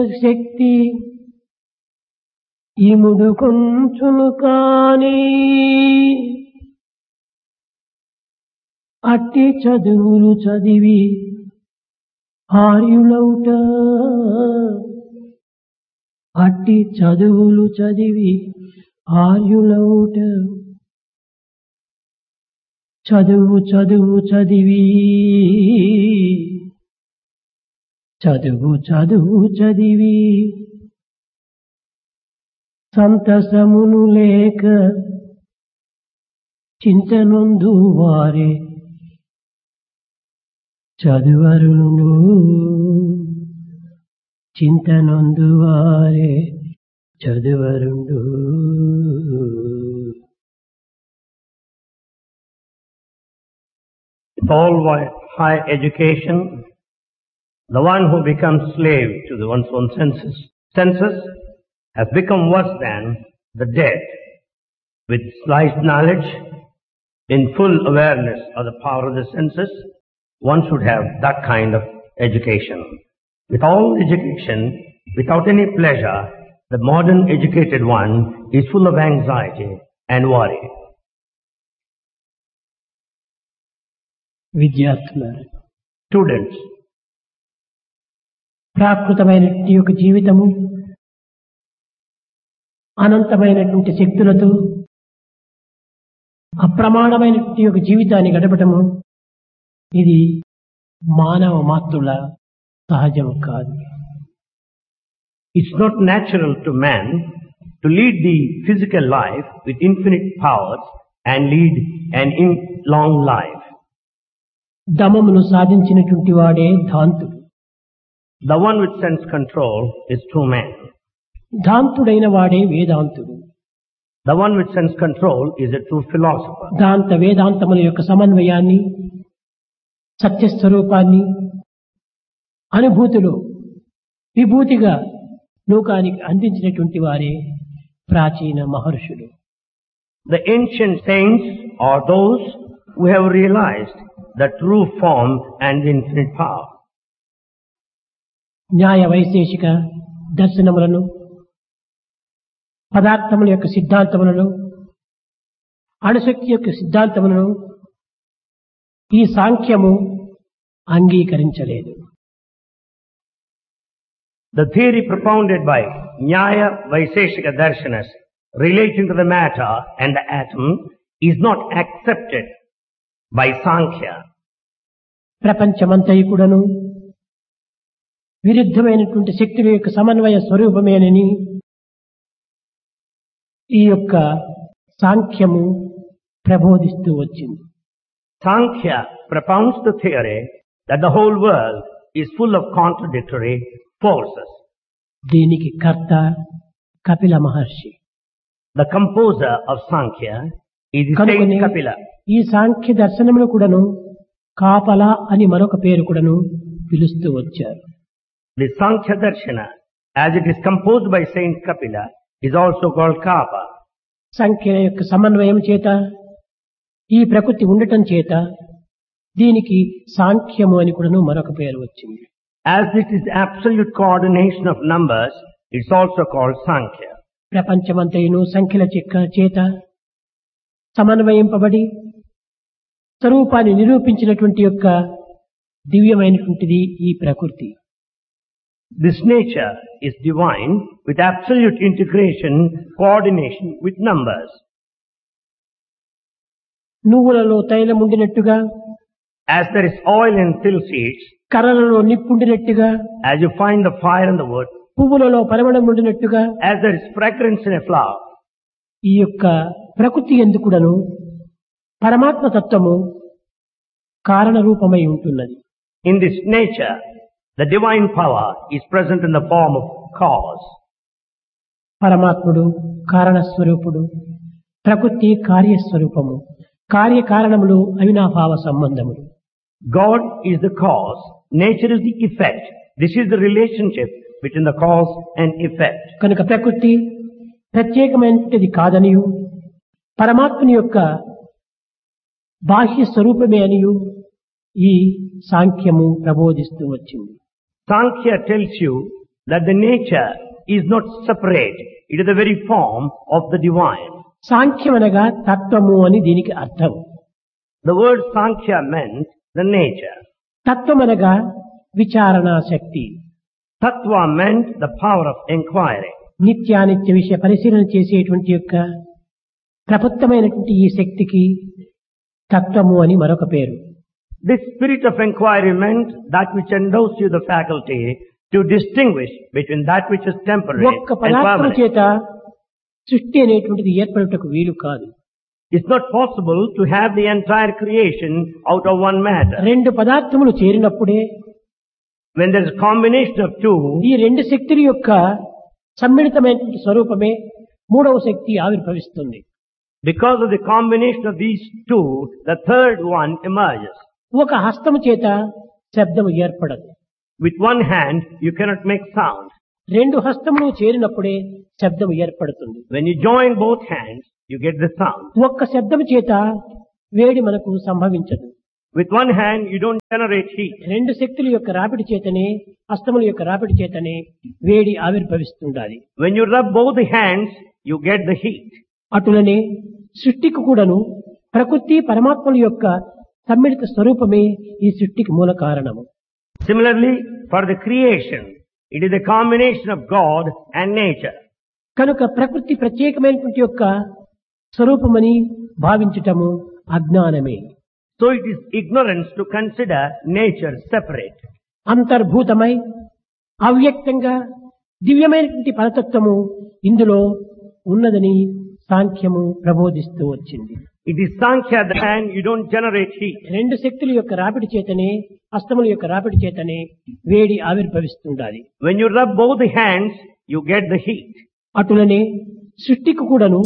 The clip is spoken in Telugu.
శక్తి ఇముడు కొంచును కాని అట్టి చదువులు చదివి ఆర్యులౌట అట్టి చదువులు చదివి ఆర్యులౌట చదువు చదువు చదివి చదువు చదువు చదివి సంతసమును లేక చింతనొందు వారే చదువరును చింతనొందు వారే చదువరుండు. With all high education, the one who becomes slave to one's own senses has become worse than the dead. With slight knowledge, in full awareness of the power of the senses, one should have that kind of education. With all education, without any pleasure, the modern educated one is full of anxiety and worry. విద్యార్థులారా, Students, ప్రాకృతమైనటువంటి యొక్క జీవితము అనంతమైనటువంటి శక్తులతో అప్రమాణమైనటువంటి యొక్క జీవితాన్ని గడపటము ఇది మానవ మాతృల సహజం కాదు. it's not natural to man to lead the physical life with infinite powers and lead an long life. దమమును సాధించినటువంటి వాడే ధాంతుడు. The one with sense control is true man. ధాంతుడైన వాడే వేదాంతుడు. The one with sense control is a true philosopher. దాంత వేదాంతముల యొక్క సమన్వయాన్ని, సత్యస్వరూపాన్ని అనుభూతిలో విభూతిగా లోకానికి అందించినటువంటి వారే ప్రాచీన మహర్షులు. The ancient saints are those who have realized the true form and infinite power. న్యాయ వైశేషిక దర్శనములను, పదార్థముల యొక్క సిద్ధాంతములను, అణుశక్తి యొక్క సిద్ధాంతములను ఈ సాంఖ్యము అంగీకరించలేదు. The theory propounded by Nyaya Vaiseshika Darshanas relating to the matter and the atom is not accepted by Sankhya. ప్రపంచమంతయు కూడాను విరుద్ధమైనటువంటి శక్తుల యొక్క సమన్వయ స్వరూపమేనని ఈ యొక్క సాంఖ్యము ప్రబోధిస్తూ వచ్చింది. Sankhya propounds the theory that the whole world is full of contradictory forces. దీనికి కర్త కపిల మహర్షి. The composer of Sankhya is the కనుకనే saint Kapila. ఈ సాంఖ్య దర్శనములు కూడాను కాపల అని మరొక పేరు కూడాను పిలుస్తూ వచ్చారు. The Sankhya Darshana, as it is composed by Saint Kapila, is also called Kapa. సంఖ్య యొక్క సమన్వయం చేత, ఈ ప్రకృతి ఉండటం చేత దీనికి సాంఖ్యము అని కూడాను మరొక పేరు వచ్చింది. As it is absolute coordination of numbers, it's also called Sankhya. ప్రపంచమంతయును సంఖ్యల చేత సమన్వయింపబడి స్వరూపాన్ని నిరూపించినటువంటి యొక్క దివ్యమైనటువంటిది ఈ ప్రకృతి. This nature is divine with absolute integration, coordination with numbers. నువ్వులలో తైలం ఉండినట్టుగా, As there is oil in till seeds, కర్రలలో నిప్పుండినట్టుగా, as you find the fire in the wood, పువ్వులలో పరిమళం ఉండినట్టుగా, as there is fragrance in a flower, ఈ యొక్క ప్రకృతి ఎందుకుడను పరమాత్మ తత్వము కారణ రూపమై ఉంటున్నది. in this nature, the divine power is present in the form of cause. పరమాత్ముడు కారణస్వరూపుడు, ప్రకృతి కార్యస్వరూపము, కార్యకారణములు అవినాభావ సంబంధములు. God is the cause, nature is the effect. This is the relationship between the cause and effect. కనుక ప్రకృతి ప్రత్యేకమైనది కాదనియు, పరమాత్మని యొక్క బాహ్య స్వరూపమే అనియు ఈ సాంఖ్యము ప్రబోధిస్తూ వచ్చింది. Sankhya tells you that the nature is not separate. It is the very form of the divine. సాంఖ్యం అనగా తత్వము అని దీనికి అర్థం. The word Sankhya meant the nature. తత్వం అనగా విచారణా శక్తి. Tattva meant the power of inquiry. నిత్యానిత్య విషయ పరిశీలన చేసేటువంటి యొక్క ప్రబుద్ధమైనటువంటి ఈ శక్తికి తత్వము అని మరొక పేరు. This spirit of inquiry meant that which endows you the faculty to distinguish between that which is temporary ఒక్క and పదార్థం permanent. చేత సృష్టి అనేటువంటిది ఏర్పడుటకు వీలు కాదు. It's not possible to have the entire creation out of one matter. రెండు పదార్థములు చేరినప్పుడే When there is a combination of two, ఈ రెండు శక్తుల యొక్క సమ్మిళితమైనటువంటి స్వరూపమే మూడవ శక్తి ఆవిర్భవిస్తుంది. because of the combination of these two, the third one emerges. ఒక హస్తము చేత శబ్దము ఏర్పడదు. With one hand, you cannot make sound. రెండు హస్తములు చేరినప్పుడే శబ్దము ఏర్పడుతుంది. When you join both hands, you get the sound. ఒక్క శబ్దము చేత వేడి మనకు సంభవించదు. With one hand, you don't generate heat. రెండు శక్తుల యొక్క రాపిడి చేతనే హస్తముల యొక్క రాపిడి చేతనే వేడి ఆవిర్భవిస్తుండాలి. When you rub both the hands, you get the heat. అటులనే సృష్టికి కూడాను ప్రకృతి పరమాత్మల యొక్క సమ్మిళిత స్వరూపమే ఈ సృష్టికి మూల కారణము. Similarly, for the creation, it is a combination of God and nature. కనుక ప్రకృతి ప్రత్యేకమైనటువంటి యొక్క స్వరూపమని భావించటము అజ్ఞానమే. So it is ignorance to consider nature separate. అంతర్భూతమై అవ్యక్తంగా దివ్యమైనటువంటి పరతత్వము ఇందులో ఉన్నదని సాంఖ్యము ప్రబోధిస్తూ వచ్చింది. It is Sankhya and you don't generate heat. రెండు శక్తుల యొక్క రాపిడి చేతనే హస్తముల యొక్క రాపిడి చేతనే వేడి ఆవిర్భవిస్తుండాలి. When you rub both the hands, you get the heat. అటులనే సృష్టికి కూడాను